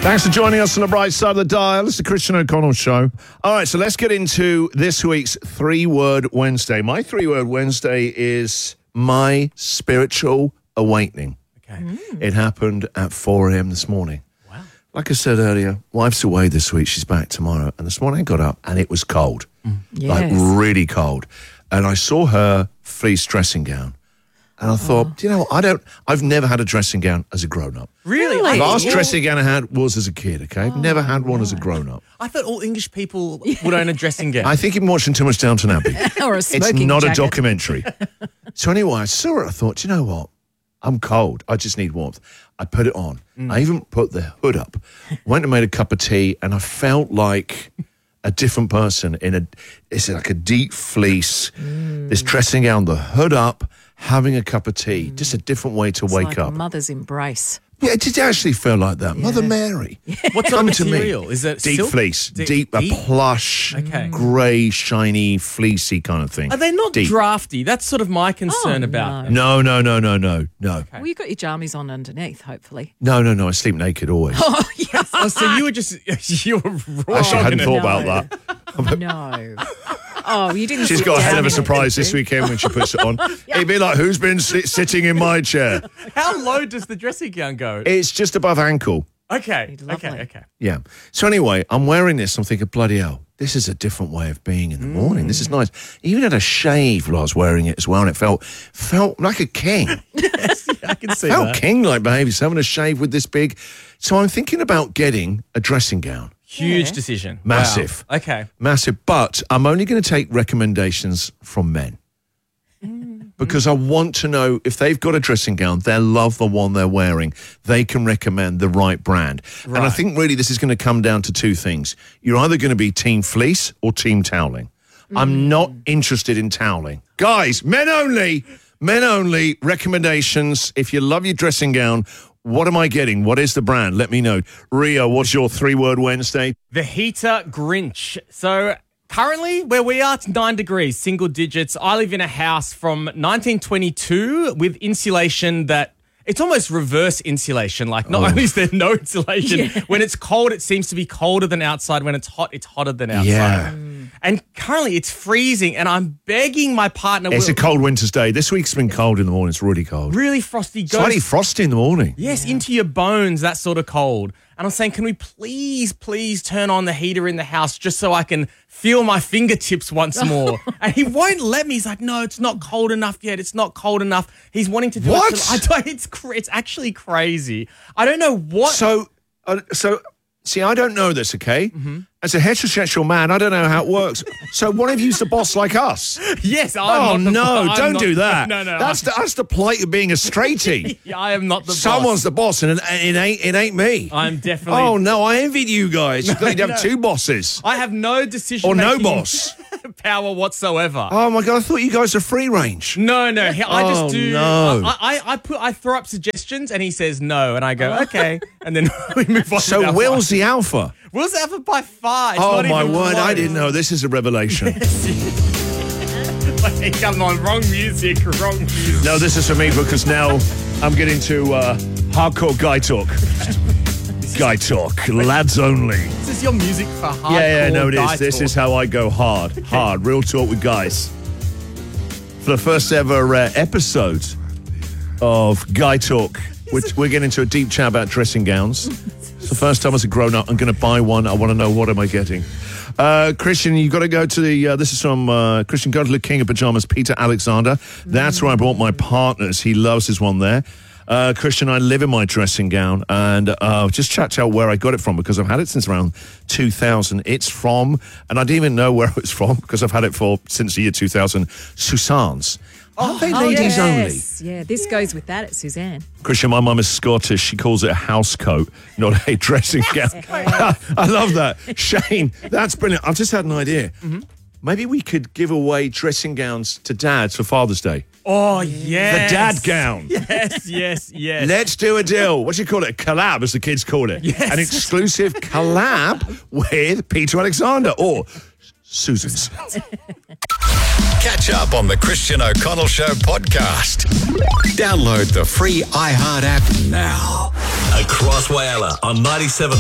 Thanks for joining us on the bright side of the dial. It's the Christian O'Connell Show. All right, so let's get into this week's 3-Word Wednesday. My 3-Word Wednesday is my spiritual awakening. Okay. It happened at 4 a.m. this morning. Wow. Like I said earlier, wife's away this week. She's back tomorrow. And this morning I got up and it was cold. Like really cold. And I saw her fleece dressing gown. And I thought, do you know what? I've never had a dressing gown as a grown-up. Really? The last dressing gown I had was as a kid, okay? I've never had one as a grown-up. I thought all English people would own a dressing gown. I think you've been watching too much Downton Abbey. Or a It's smoking not jacket. a documentary. So anyway, I saw it. I thought, do you know what? I'm cold. I just need warmth. I put it on. I even put the hood up. Went and made a cup of tea, and I felt like a different person it's like a deep fleece, this dressing gown, the hood up, having a cup of tea. Just a different way to wake like up. A mother's embrace. Yeah, it did actually feel like that. Mother Mary. What sort of Come to me. material? Is it Deep silk? fleece. Deep, a plush, grey, shiny, fleecy kind of thing. Are they not Deep. drafty? That's sort of my concern about them. No. Well, you got your jammies on underneath, hopefully. No. I sleep naked always. Oh, yes. Oh, so you were wrong. Actually, I hadn't no. thought about that. No. Oh, you didn't She's sit got a hell down of a in it, surprise did this you? weekend when she puts it on. It'd be like, who's been sitting in my chair? How low does the dressing gown go? It's just above ankle. Okay. Lovely. Yeah. So anyway, I'm wearing this. I'm thinking, bloody hell, this is a different way of being in the morning. This is nice. I even had a shave while I was wearing it as well, and it felt like a king. I can see Felt that. king-like behaviour, having a shave with this big. So I'm thinking about getting a dressing gown. Huge decision. Massive. Wow. Okay. Massive. But I'm only going to take recommendations from men. Because I want to know if they've got a dressing gown, they'll love the one they're wearing. They can recommend the right brand. And I think really this is going to come down to two things. You're either going to be team fleece or team toweling. I'm not interested in toweling. Guys, men only, recommendations. If you love your dressing gown, what am I getting? What is the brand? Let me know. Rio, what's your 3-Word Wednesday? The heater Grinch. So currently where we are, it's 9 degrees, single digits. I live in a house from 1922 with insulation that it's almost reverse insulation. Like not only is there no insulation, when it's cold, it seems to be colder than outside. When it's hot, it's hotter than outside. Yeah. And currently it's freezing and I'm begging my partner. It's a cold winter's day. This week's been cold in the morning. It's really cold. Really frosty. Slightly frosty in the morning. Yes, into your bones, that sort of cold. And I'm saying, can we please turn on the heater in the house just so I can feel my fingertips once more? And he won't let me. He's like, no, it's not cold enough yet. It's not cold enough. He's wanting to do What? it. It's actually crazy. I don't know what. So, see, I don't know this, okay? As a heterosexual man, I don't know how it works. So one of you's the boss like us. Yes, Don't I'm do that. No. That's the plight of being a straighty. I am not the boss. Someone's the boss, and it ain't me. I'm definitely. Oh, no, I envied you guys. You'd have two bosses. I have no decision Or no boss. power whatsoever. Oh, my God, I thought you guys were free range. No. I just do. no. I throw up suggestions and he says no, and I go okay, and then we move on. with So our Will's life. the alpha. Will's alpha by far. It's Oh, not my even word, I close. didn't know. This is a revelation. Hey, come on, wrong music. No, this is for me because now I'm getting to hardcore guy talk. Guy talk, lads only. This is your music for hardcore. Yeah, no, it guy is. This talk. is how I go hard, real talk with guys. For the first ever episode of Guy Talk, we're getting into a deep chat about dressing gowns. It's the first time as a grown-up I'm going to buy one. I want to know what am I getting. Christian, you got to go to the, this is from Christian, go to the King of Pajamas, Peter Alexander. That's where I bought my partners. He loves his one there. Christian, I live in my dressing gown, and just checked out where I got it from because I've had it since around 2000. It's from, and I didn't even know where it was from because I've had it since the year 2000, Susanne's. Aren't they ladies only? Yeah, this goes with that at Suzanne. Christian, my mum is Scottish. She calls it a house coat, not a dressing gown. I love that. Shane, that's brilliant. I've just had an idea. Maybe we could give away dressing gowns to dads for Father's Day. Oh, yes. The dad gown. Yes. Let's do a deal. What do you call it? A collab, as the kids call it. Yes. An exclusive collab with Peter Alexander or Susan's. Catch up on the Christian O'Connell Show podcast. Download the free iHeart app now. Across Whyalla on 97.